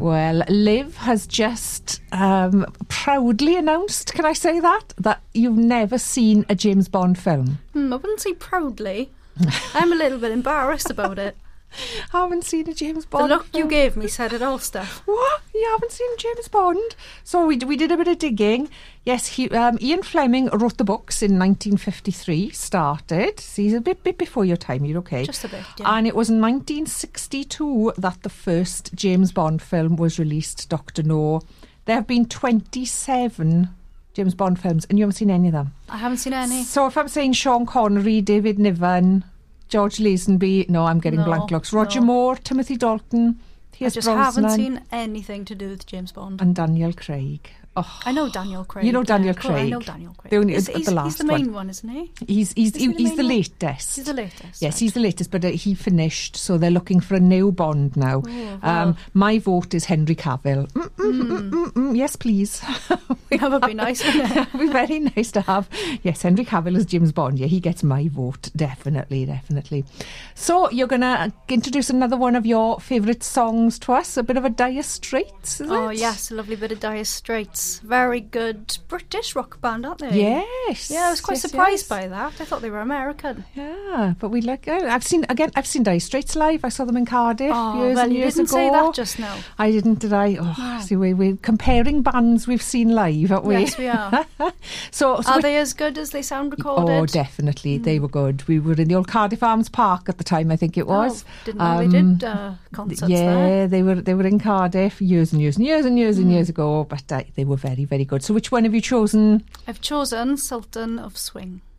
Well, Liv has just proudly announced, can I say that you've never seen a James Bond film. I wouldn't say proudly. I'm a little bit embarrassed about it. Haven't seen a James Bond The look film. you gave me said it all, Steph. What? You haven't seen James Bond? So we did a bit of digging. Yes, Ian Fleming wrote the books in 1953, started. See, he's a bit before your time, you're okay. Just a bit, yeah. And it was in 1962 that the first James Bond film was released, Dr. No. There have been 27 James Bond films, and you haven't seen any of them. I haven't seen any. So if I'm saying Sean Connery, David Niven, George Lazenby, no, I'm getting blank looks. Roger Moore, Timothy Dalton, Pierce Brosnan. I just haven't seen anything to do with James Bond. And Daniel Craig. Oh, I know Daniel Craig. You know Daniel Craig. I know Daniel Craig. He's the main one, isn't he? He's the latest. He's the latest. Yes, right. he's the latest, but he finished, so they're looking for a new Bond now. Oh, wow. My vote is Henry Cavill. Yes, please. That would be nice, wouldn't it? It would be very nice to have. Yes, Henry Cavill as James Bond. Yeah, he gets my vote. Definitely. So you're going to introduce another one of your favourite songs to us, a bit of a Dire Straits, is it? Oh, yes, a lovely bit of Dire Straits. Very good British rock band, aren't they? Yes. Yeah, I was quite surprised by that. I thought they were American. Yeah, but we like. I've seen Dire Straits live. I saw them in Cardiff years and years ago. You didn't say that just now. I didn't, did I? Oh, no. See, we're comparing bands we've seen live, aren't we? Yes, we are. so are they as good as they sound recorded? Oh, definitely. They were good. We were in the old Cardiff Arms Park at the time, I think it was. Didn't know they did concerts there. Yeah, they were in Cardiff years ago, but they were very, very good. So which one have you chosen? I've chosen Sultan of Swing.